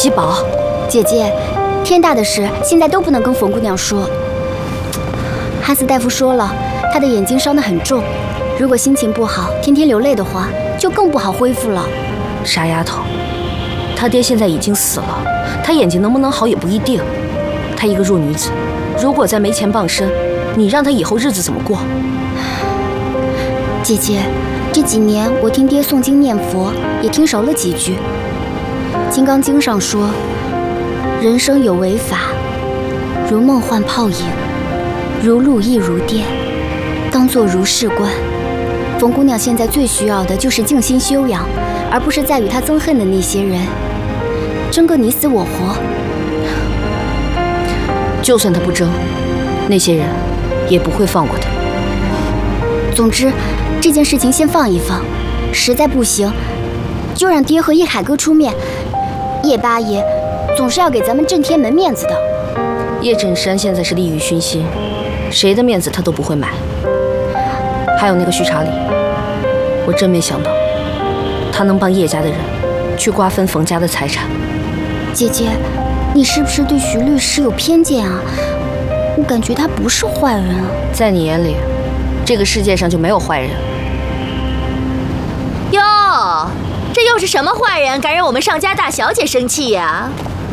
喜宝， 姐姐，天大的事现在都不能跟冯姑娘说。哈斯大夫说了，她的眼睛伤得很重，如果心情不好，天天流泪的话，就更不好恢复了。 傻丫头，她爹现在已经死了，她眼睛能不能好也不一定。她一个弱女子，如果再没钱傍身，你让她以后日子怎么过？ 姐姐，这几年我听爹诵经念佛，也听熟了几句。《金刚经》上说，人生有为法，如梦幻泡影，如露亦如电，当作如是观。冯姑娘现在最需要的就是静心修养，而不是在与她憎恨的那些人争个你死我活。 就算她不争，那些人也不会放过她。 总之，这件事情先放一放，实在不行，就让爹和叶海哥出面。叶八爷总是要给咱们震天门面子的。 叶振山现在是利欲熏心，谁的面子他都不会买。还有那个徐查理，我真没想到他能帮叶家的人去瓜分冯家的财产。 姐姐，你是不是对徐律师有偏见啊？我感觉他不是坏人啊。 在你眼里，这个世界上就没有坏人？ 哟，这又是什么坏人敢让我们上家大小姐生气呀？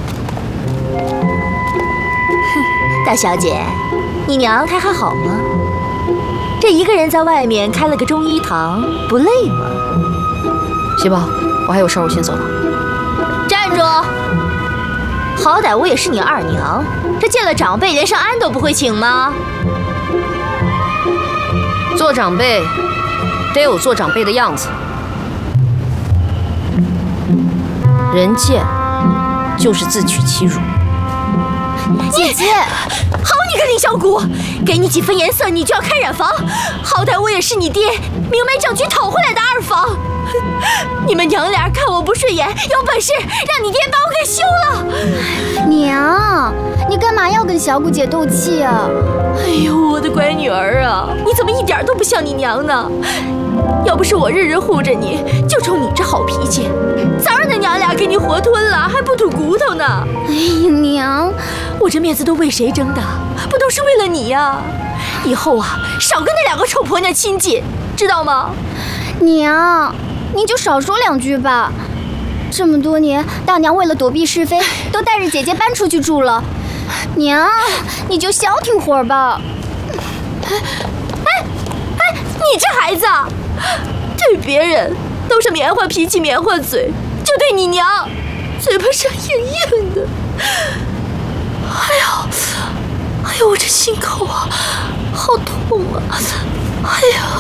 哼，大小姐，你娘她还好吗？这一个人在外面开了个中医堂，不累吗？ 喜宝，我还有事儿，我先走了。 站住！好歹我也是你二娘，这见了长辈连声安都不会请吗？ 做长辈得有做长辈的样子，人贱就是自取其辱。 姐姐， 好你个林小谷，给你几分颜色你就要开染房，好歹我也是你爹明媒正娶讨回来的二房。你们娘俩看我不顺眼，有本事让你爹把我给休了。 娘，你干嘛要跟小谷姐斗气啊？ 哎呦，我的乖女儿啊，你怎么一点都不像你娘呢？要不是我日日护着你，就冲你这好脾气，早让那娘俩给你活吞了，还不吐骨头呢。 哎呀，娘， 我这面子都为谁争的？不都是为了你呀？以后啊，少跟那两个臭婆娘亲近，知道吗？ 娘，你就少说两句吧。这么多年，大娘为了躲避是非，都带着姐姐搬出去住了。娘，你就消停会儿吧。 你这孩子，对别人都是棉花脾气、棉花嘴，就对你娘，嘴巴上硬硬的。哎呦，我这心口啊，好痛啊！哎呀！